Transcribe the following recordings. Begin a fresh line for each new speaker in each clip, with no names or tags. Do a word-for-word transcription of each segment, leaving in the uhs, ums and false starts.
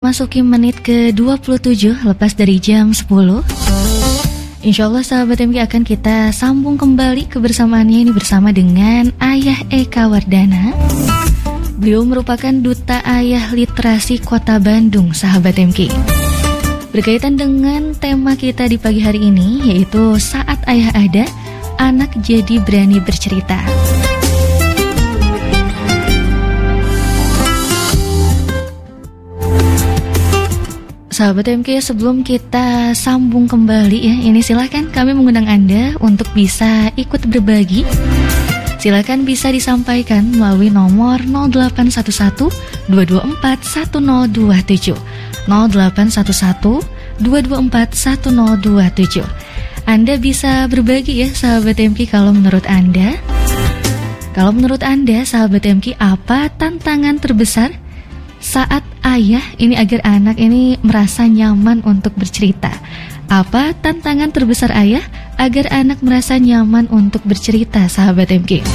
masuki menit ke dua puluh tujuh lepas dari jam sepuluh. Insya Allah sahabat M K akan kita sambung kembali kebersamaannya ini bersama dengan Ayah Eka Wardana. Beliau merupakan Duta Ayah Literasi Kota Bandung, sahabat M K. Berkaitan dengan tema kita di pagi hari ini, yaitu saat ayah ada, anak jadi berani bercerita. Sahabat M K, sebelum kita sambung kembali ya, ini silakan kami mengundang Anda untuk bisa ikut berbagi. Silakan bisa disampaikan melalui nomor nol delapan satu satu dua dua empat satu nol dua tujuh nol delapan satu satu dua dua empat satu nol dua tujuh. Anda bisa berbagi ya sahabat M K kalau menurut Anda. Kalau menurut Anda sahabat M K, apa tantangan terbesar saat ayah ini agar anak ini merasa nyaman untuk bercerita? Apa tantangan terbesar ayah agar anak merasa nyaman untuk bercerita, sahabat M K?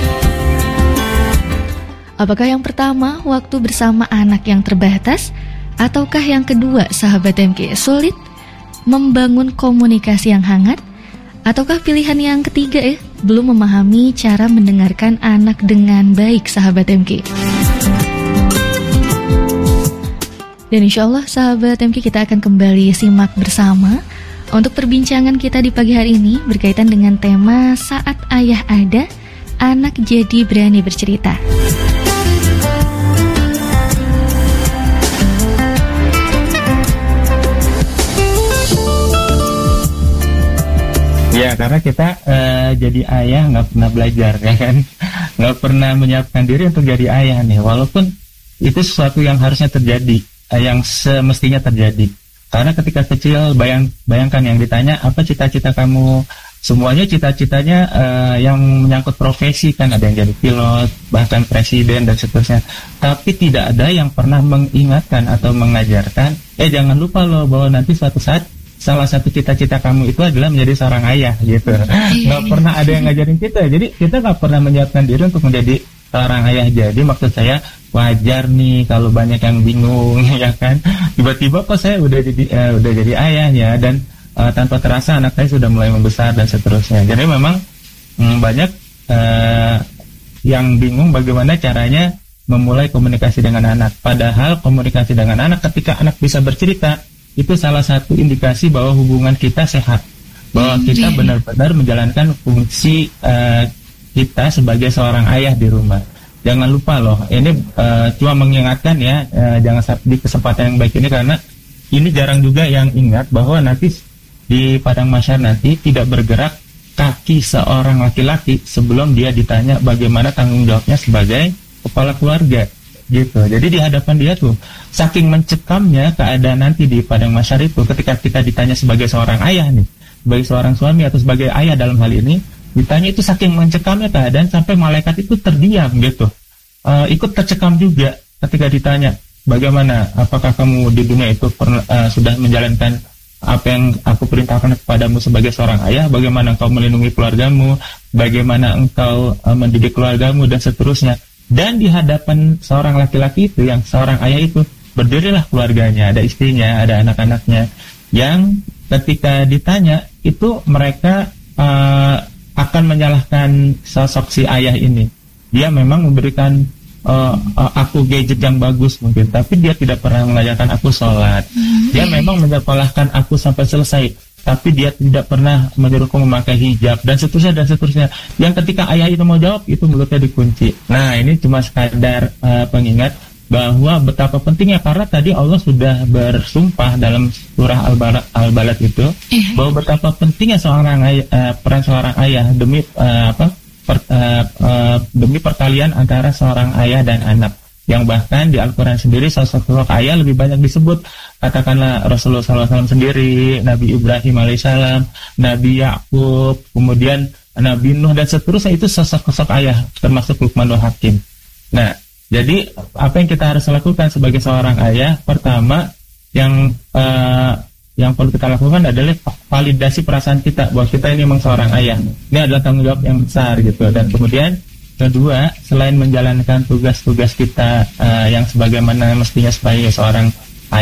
Apakah yang pertama, waktu bersama anak yang terbatas? Ataukah yang kedua, sahabat M K, sulit membangun komunikasi yang hangat? Ataukah pilihan yang ketiga ya, belum memahami cara mendengarkan anak dengan baik, sahabat M K? Dan insya Allah sahabat M K, kita akan kembali simak bersama untuk perbincangan kita di pagi hari ini berkaitan dengan tema saat ayah ada, anak jadi berani bercerita.
Ya, karena kita uh, jadi ayah nggak pernah belajar, ya kan, nggak pernah menyiapkan diri untuk jadi ayah nih, walaupun itu sesuatu yang harusnya terjadi, yang semestinya terjadi. Karena ketika kecil bayang, bayangkan yang ditanya apa cita-cita kamu, semuanya cita-citanya uh, yang menyangkut profesi kan, ada yang jadi pilot, bahkan presiden dan seterusnya. Tapi tidak ada yang pernah mengingatkan atau mengajarkan, eh jangan lupa loh bahwa nanti suatu saat salah satu cita-cita kamu itu adalah menjadi seorang ayah gitu. Nggak pernah ada yang ngajarin kita. Jadi kita nggak pernah menyiapkan diri untuk menjadi seorang ayah. Jadi maksud saya wajar nih kalau banyak yang bingung ya kan, tiba-tiba kok saya udah jadi uh, udah jadi ayah ya, dan uh, tanpa terasa anak saya sudah mulai membesar dan seterusnya. Jadi memang mm, banyak uh, yang bingung bagaimana caranya memulai komunikasi dengan anak. Padahal komunikasi dengan anak ketika anak bisa bercerita itu salah satu indikasi bahwa hubungan kita sehat, bahwa kita benar-benar menjalankan fungsi uh, kita sebagai seorang ayah di rumah. Jangan lupa loh, ini uh, cuma mengingatkan ya, uh, jangan di kesempatan yang baik ini, karena ini jarang juga yang ingat bahwa nanti di padang mahsyar nanti tidak bergerak kaki seorang laki-laki sebelum dia ditanya bagaimana tanggung jawabnya sebagai kepala keluarga gitu. Jadi di hadapan dia tuh saking mencekamnya keadaan nanti di padang mahsyar itu, ketika kita ditanya sebagai seorang ayah nih, sebagai seorang suami atau sebagai ayah dalam hal ini, ditanya itu saking mencekamnya keadaan sampai malaikat itu terdiam gitu, uh, ikut tercekam juga ketika ditanya bagaimana, apakah kamu di dunia itu pernah, uh, sudah menjalankan apa yang aku perintahkan kepadamu sebagai seorang ayah, bagaimana engkau melindungi keluargamu, bagaimana engkau uh, mendidik keluargamu dan seterusnya. Dan di hadapan seorang laki-laki itu, yang seorang ayah itu, berdirilah keluarganya, ada istrinya, ada anak-anaknya, yang ketika ditanya itu mereka uh, akan menyalahkan sosok si ayah ini. Dia memang memberikan uh, uh, aku gadget yang bagus mungkin, tapi dia tidak pernah mengajarkan aku sholat. Dia memang menyekolahkan aku sampai selesai, tapi dia tidak pernah menyuruhku memakai hijab dan seterusnya dan seterusnya. Yang ketika ayah itu mau jawab, itu mulutnya dikunci. Nah, ini cuma sekadar uh, pengingat bahwa betapa pentingnya, karena tadi Allah sudah bersumpah dalam surah Al-Balad, Al-Balad itu eh. bahwa betapa pentingnya seorang ayah, uh, peran seorang ayah demi uh, apa per, uh, uh, demi perkalian antara seorang ayah dan anak, yang bahkan di Al-Quran sendiri sosok ayah lebih banyak disebut. Katakanlah Rasulullah shallallahu alaihi wasallam sendiri, Nabi Ibrahim alaihissalam, Nabi Yakub, kemudian Nabi Nuh dan seterusnya, itu sosok-sosok ayah, termasuk Luqmanul Hakim. Nah, jadi apa yang kita harus lakukan sebagai seorang ayah? Pertama, yang uh, yang perlu kita lakukan adalah validasi perasaan kita bahwa kita ini memang seorang ayah. Ini adalah tanggung jawab yang besar gitu. Dan kemudian kedua, selain menjalankan tugas-tugas kita uh, yang sebagaimana mestinya sebagai seorang